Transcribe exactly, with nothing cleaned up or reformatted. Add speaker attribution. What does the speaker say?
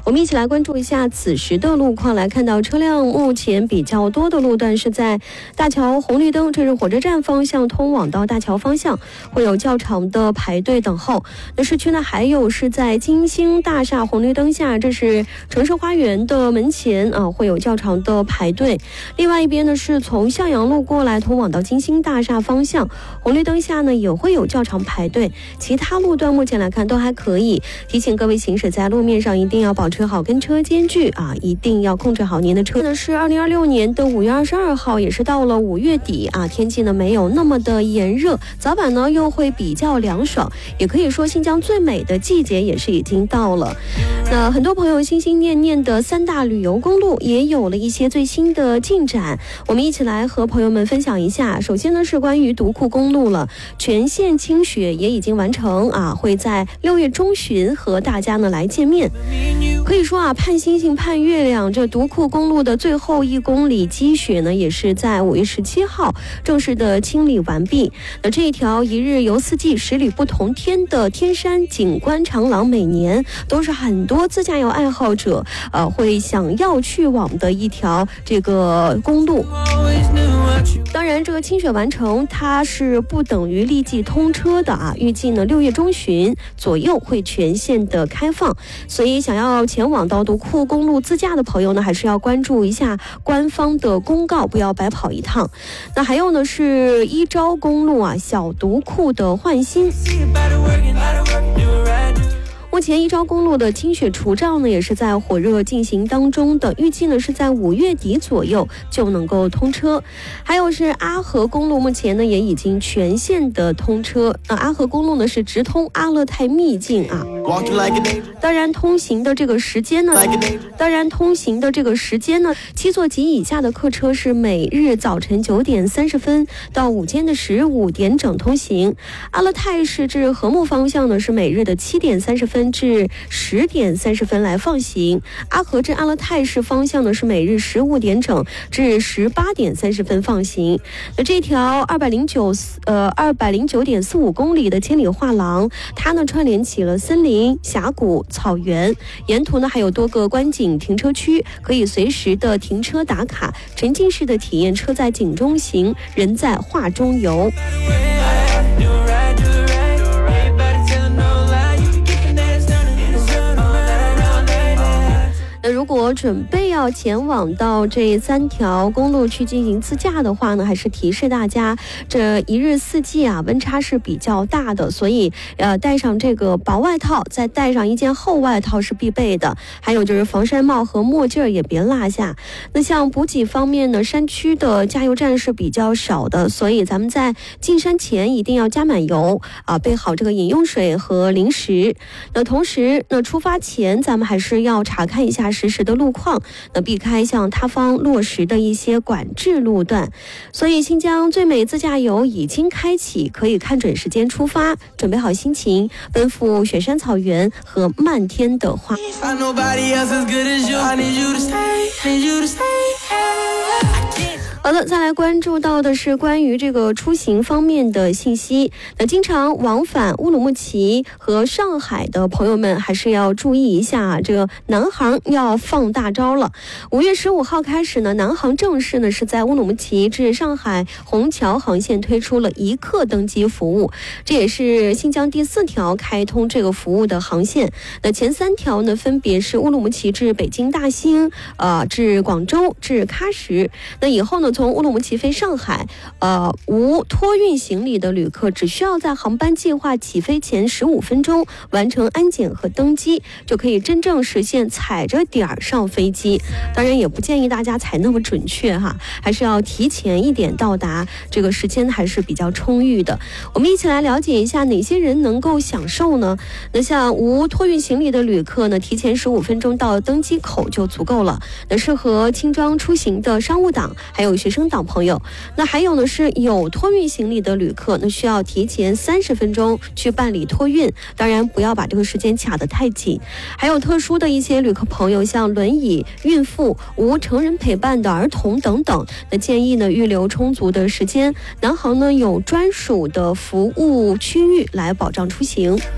Speaker 1: 我们一起来关注一下此时的路况。来看到车辆目前比较多的路段是在大桥红绿灯，这是火车站方向通往到大桥方向，会有较长的排队等候。那市区呢，还有是在金星大厦红绿灯下，这是城市花园的门前啊，会有较长的排队。另外一边呢，是从向阳路过来通往到金星大厦方向，红绿灯下呢也会有较长排队。其他路段目前来看都还可以，提醒各位行驶在路面上一定要保持好跟车间距啊，一定要控制好您的车。呢是二零二六年的五月二十二号，也是到了五月底啊，天气呢没有那么的炎热，早晚呢又会比较凉爽，也可以说新疆最美的季节也是已经到了。那很多朋友心心念念的三大旅游公路也有了一些最新的进展，我们一起来和朋友们分享一下。首先呢是关于独库公路了，全线清雪也已经完成啊，会在六月中旬和大家呢来见面。可以说啊，盼星星盼月亮，这独库公路的最后一公里积雪呢，也是在五月十七号正式的清理完毕。那这一条一日游四季十里不同天的天山景观长廊，每年都是很多自驾游爱好者呃会想要去往的一条这个公路。当然这个清雪完成它是不等于立即通车的啊，预计呢六月中旬左右会全线的开放，所以想要前往到独库公路自驾的朋友呢，还是要关注一下官方的公告，不要白跑一趟。那还有呢是一招公路啊小独库的换新。目前一招公路的清雪除障呢，也是在火热进行当中的，预计呢是在五月底左右就能够通车。还有是阿合公路，目前呢也已经全线的通车。那阿合公路呢是直通阿勒泰秘境啊。当然通行的这个时间呢，当然通行的这个时间呢，七座及以下的客车是每日早晨九点三十分到午间的十五点整通行。阿勒泰市至禾木方向呢是每日的七点三十分至十点三十分来放行。阿合至阿勒泰市方向呢是每日十五点整至十八点三十分放行。那这条二百零九呃二百零九点四五公里的千里画廊，它呢串联起了森林、峡谷、草原，沿途呢还有多个观景停车区，可以随时的停车打卡，沉浸式的体验车在景中行，人在画中游。那如果准备要前往到这三条公路去进行自驾的话呢，还是提示大家，这一日四季啊，温差是比较大的，所以呃带上这个薄外套，再带上一件厚外套是必备的。还有就是防晒帽和墨镜也别落下。那像补给方面呢，山区的加油站是比较少的，所以咱们在进山前一定要加满油啊，备好这个饮用水和零食。那同时那出发前咱们还是要查看一下实时的路况，那避开向他方落实的一些管制路段。所以新疆最美自驾游已经开启，可以看准时间出发，准备好心情，奔赴雪山草原和漫天的花。好的，再来关注到的是关于这个出行方面的信息。那经常往返乌鲁木齐和上海的朋友们还是要注意一下啊，这个南航要放大招了。五月十五号开始呢，南航正式呢是在乌鲁木齐至上海虹桥航线推出了一客登机服务，这也是新疆第四条开通这个服务的航线。那前三条呢分别是乌鲁木齐至北京大兴，呃至广州至喀什。那以后呢，从乌鲁木齐飞上海，呃，无托运行李的旅客只需要在航班计划起飞前十五分钟完成安检和登机，就可以真正实现踩着点儿上飞机。当然也不建议大家踩那么准确哈，还是要提前一点到达，这个时间还是比较充裕的。我们一起来了解一下哪些人能够享受呢？那像无托运行李的旅客呢，提前十五分钟到登机口就足够了。那适合轻装出行的商务党，还有学生党朋友。那还有呢是有托运行李的旅客，那需要提前三十分钟去办理托运，当然不要把这个时间卡得太紧。还有特殊的一些旅客朋友，像轮椅、孕妇、无成人陪伴的儿童等等，那建议呢预留充足的时间，南航呢有专属的服务区域来保障出行。